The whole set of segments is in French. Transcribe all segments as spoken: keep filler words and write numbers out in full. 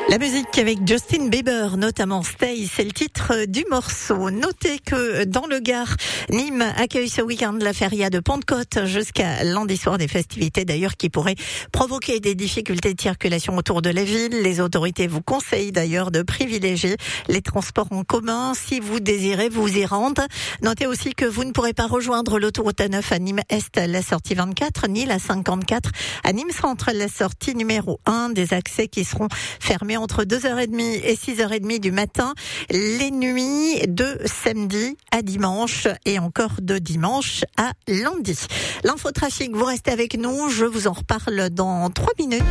La musique avec Justin Bieber, notamment Stay, c'est le titre du morceau. Notez que dans le Gard, Nîmes accueille ce week-end la feria de Pentecôte jusqu'à lundi soir, des festivités d'ailleurs qui pourraient provoquer des difficultés de circulation autour de la ville. Les autorités vous conseillent d'ailleurs de privilégier les transports en commun si vous désirez vous y rendre. Notez aussi que vous ne pourrez pas rejoindre l'autoroute A neuf à Nîmes Est, la sortie vingt-quatre, ni la cinquante-quatre à Nîmes Centre, la sortie numéro un, des accès qui seront fermés entre deux heures trente et six heures trente du matin, les nuits de samedi à dimanche et encore de dimanche à lundi. L'infotrafic, vous restez avec nous, je vous en reparle dans trois minutes.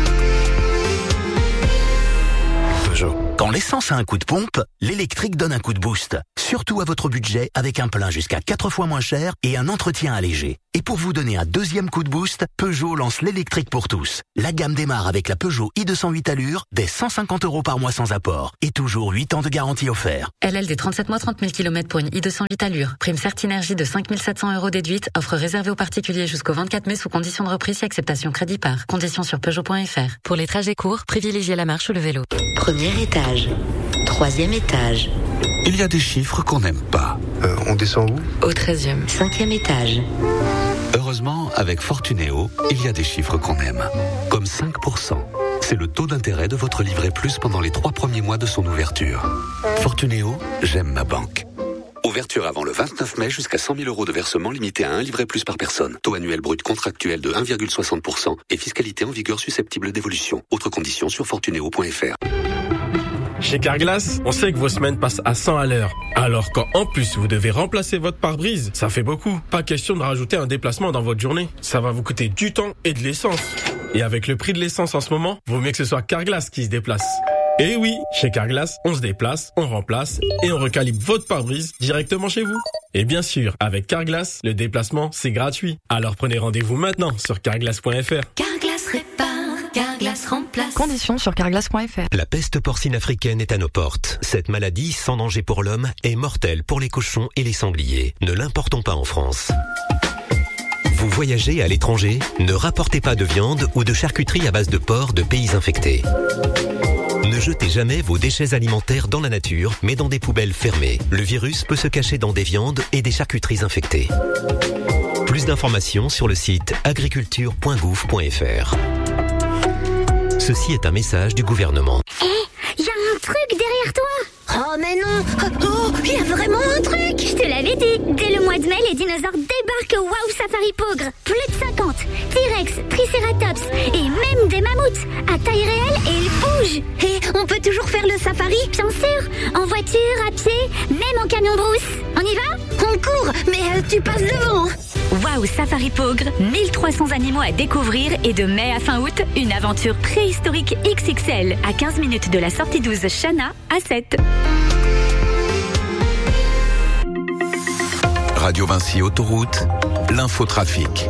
Peugeot. Quand l'essence a un coup de pompe, l'électrique donne un coup de boost. Surtout à votre budget, avec un plein jusqu'à quatre fois moins cher et un entretien allégé. Et pour vous donner un deuxième coup de boost, Peugeot lance l'électrique pour tous. La gamme démarre avec la Peugeot i deux cent huit Allure, dès cent cinquante euros par mois sans apport. Et toujours huit ans de garantie offert. L L D trente-sept mois, trente mille kilomètres pour une i deux cent huit Allure. Prime Certinergie de cinq mille sept cents euros déduite. Offre réservée aux particuliers jusqu'au vingt-quatre mai sous condition de reprise et acceptation crédit par. Conditions sur Peugeot point F R. Pour les trajets courts, privilégiez la marche ou le vélo. Premier étage. Troisième étage. Il y a des chiffres qu'on n'aime pas. Euh, on descend où ? Au treizième. Cinquième étage. Heureusement, avec Fortunéo, il y a des chiffres qu'on aime. Comme cinq pour cent. C'est le taux d'intérêt de votre livret plus pendant les trois premiers mois de son ouverture. Fortunéo, j'aime ma banque. Ouverture avant le vingt-neuf mai jusqu'à cent mille euros de versement limité à un livret plus par personne. Taux annuel brut contractuel de un virgule soixante pour cent et fiscalité en vigueur susceptible d'évolution. Autres conditions sur fortunéo point F R. Chez Carglass, on sait que vos semaines passent à cent à l'heure. Alors quand en plus vous devez remplacer votre pare-brise, ça fait beaucoup. Pas question de rajouter un déplacement dans votre journée. Ça va vous coûter du temps et de l'essence. Et avec le prix de l'essence en ce moment, vaut mieux que ce soit Carglass qui se déplace. Et oui, chez Carglass, on se déplace, on remplace et on recalibre votre pare-brise directement chez vous. Et bien sûr, avec Carglass, le déplacement, c'est gratuit. Alors prenez rendez-vous maintenant sur carglass point F R. Carglass répare, Carglass remplace. Conditions sur carglass point F R. La peste porcine africaine est à nos portes. Cette maladie, sans danger pour l'homme, est mortelle pour les cochons et les sangliers. Ne l'importons pas en France. Vous voyagez à l'étranger? Ne rapportez pas de viande ou de charcuterie à base de porc de pays infectés. Ne jetez jamais vos déchets alimentaires dans la nature, mais dans des poubelles fermées. Le virus peut se cacher dans des viandes et des charcuteries infectées. Plus d'informations sur le site agriculture point gouv point F R. Ceci est un message du gouvernement. Hé, hey, y a un truc derrière toi! Oh mais non! Oh, il y a vraiment un truc! Je te l'avais dit! Dès le mois de mai, les dinosaures débarquent au Wow Safari Pogre! Plus de cinquante! T-Rex, Triceratops et même des mammouths! À taille réelle et ils bougent! Et on peut toujours faire le safari, bien sûr! En voiture, à pied, même en camion brousse! On y va? On court, mais euh, tu passes devant! Wow Safari Pogre, mille trois cents animaux à découvrir et de mai à fin août, une aventure préhistorique X X L à quinze minutes de la sortie douze Chana à sept. Radio Vinci Autoroute, l'infotrafic.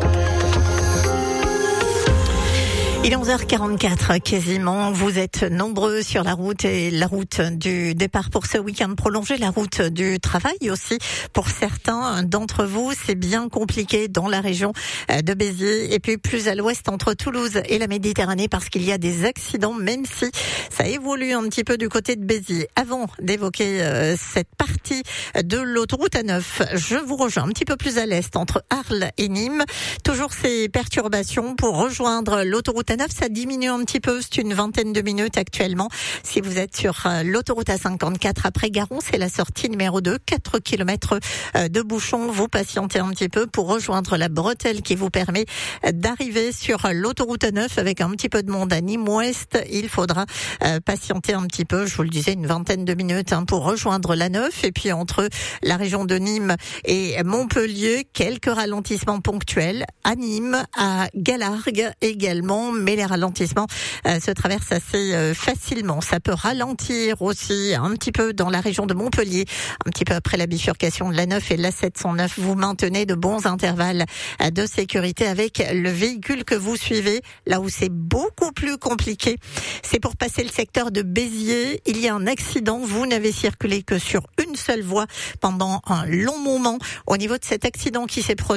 Il est onze heures quarante-quatre quasiment. Vous êtes nombreux sur la route et la route du départ pour ce week-end prolongé, la route du travail aussi. Pour certains d'entre vous, c'est bien compliqué dans la région de Béziers et puis plus à l'ouest entre Toulouse et la Méditerranée parce qu'il y a des accidents, même si ça évolue un petit peu du côté de Béziers. Avant d'évoquer euh, cette partie de l'autoroute A neuf, je vous rejoins un petit peu plus à l'est entre Arles et Nîmes. Toujours ces perturbations pour rejoindre l'autoroute A neuf, ça diminue un petit peu, c'est une vingtaine de minutes actuellement. Si vous êtes sur l'autoroute A cinquante-quatre après Garon, c'est la sortie numéro deux, quatre kilomètres de bouchons. Vous patientez un petit peu pour rejoindre la bretelle qui vous permet d'arriver sur l'autoroute A neuf avec un petit peu de monde à Nîmes-Ouest. Il faudra patienter un petit peu, je vous le disais, une vingtaine de minutes hein, pour rejoindre l'A neuf. Et puis entre la région de Nîmes et Montpellier, quelques ralentissements ponctuels à Nîmes, à Galargues également. Mais les ralentissements euh, se traversent assez euh, facilement. Ça peut ralentir aussi un petit peu dans la région de Montpellier, un petit peu après la bifurcation de l'A neuf et de l'A sept cent neuf. Vous maintenez de bons intervalles euh, de sécurité avec le véhicule que vous suivez. Là où c'est beaucoup plus compliqué, c'est pour passer le secteur de Béziers. Il y a un accident. Vous n'avez circulé que sur une seule voie pendant un long moment. Au niveau de cet accident qui s'est produit,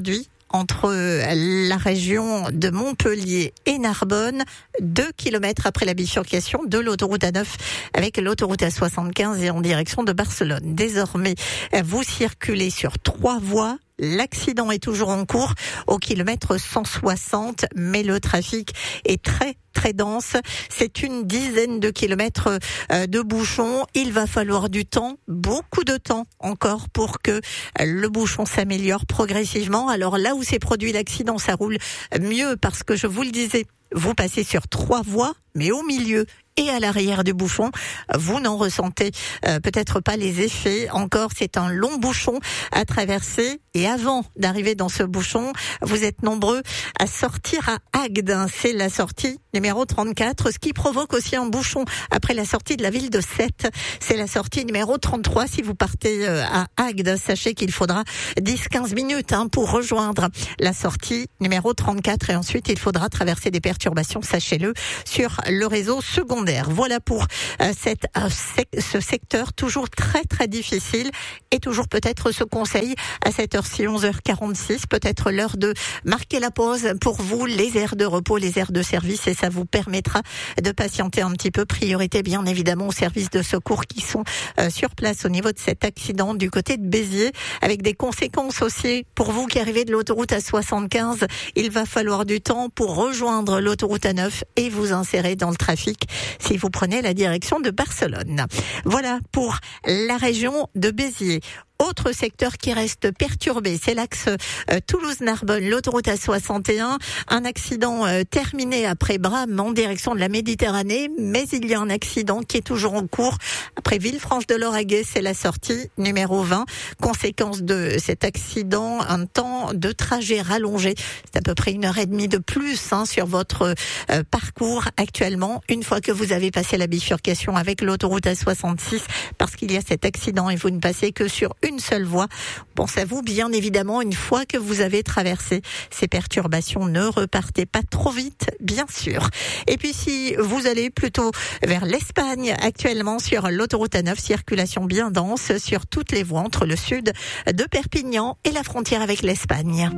entre la région de Montpellier et Narbonne, deux kilomètres après la bifurcation de l'autoroute A neuf avec l'autoroute A soixante-quinze et en direction de Barcelone. Désormais, vous circulez sur trois voies. L'accident est toujours en cours au kilomètre cent soixante, mais le trafic est très très dense. C'est une dizaine de kilomètres de bouchons. Il va falloir du temps, beaucoup de temps encore pour que le bouchon s'améliore progressivement. Alors là où s'est produit l'accident, ça roule mieux parce que je vous le disais, vous passez sur trois voies, mais au milieu et à l'arrière du bouchon, vous n'en ressentez euh, peut-être pas les effets. Encore, c'est un long bouchon à traverser. Et avant d'arriver dans ce bouchon, vous êtes nombreux à sortir à Agde. C'est la sortie numéro trente-quatre, ce qui provoque aussi un bouchon après la sortie de la ville de Sète. C'est la sortie numéro trente-trois. Si vous partez à Agde, sachez qu'il faudra dix à quinze minutes hein, pour rejoindre la sortie numéro trente-quatre. Et ensuite, il faudra traverser des perturbations, sachez-le, sur le réseau secondaire. Voilà pour euh, cette, euh, sec- ce secteur toujours très très difficile et toujours peut-être ce conseil à cette heure-ci, onze heures quarante-six, peut-être l'heure de marquer la pause pour vous, les aires de repos, les aires de service, et ça vous permettra de patienter un petit peu. Priorité bien évidemment aux services de secours qui sont euh, sur place au niveau de cet accident du côté de Béziers, avec des conséquences aussi pour vous qui arrivez de l'autoroute A soixante-quinze. Il va falloir du temps pour rejoindre l'autoroute A neuf et vous insérer dans le trafic si vous prenez la direction de Barcelone. Voilà pour la région de Béziers. Autre secteur qui reste perturbé, c'est l'axe euh, Toulouse-Narbonne, l'autoroute A soixante et un. Un accident euh, terminé après Bram en direction de la Méditerranée, mais il y a un accident qui est toujours en cours. Après Villefranche-de-Lauragais, c'est la sortie numéro vingt. Conséquence de cet accident, un temps de trajet rallongé. C'est à peu près une heure et demie de plus hein, sur votre euh, parcours actuellement, une fois que vous avez passé la bifurcation avec l'autoroute A soixante-six, parce qu'il y a cet accident et vous ne passez que sur une seule voie. Pense à vous, bien évidemment, une fois que vous avez traversé ces perturbations, ne repartez pas trop vite, bien sûr. Et puis si vous allez plutôt vers l'Espagne, actuellement sur l'autoroute A neuf, circulation bien dense sur toutes les voies entre le sud de Perpignan et la frontière avec l'Espagne.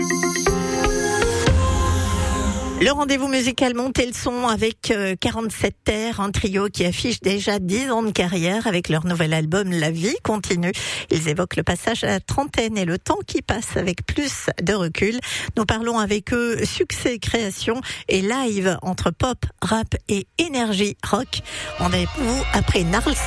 Le rendez-vous musical, montez le son avec quarante-sept Terres, un trio qui affiche déjà dix ans de carrière avec leur nouvel album La vie continue. Ils évoquent le passage à la trentaine et le temps qui passe avec plus de recul. Nous parlons avec eux succès, création et live entre pop, rap et énergie rock. On est vous après Narl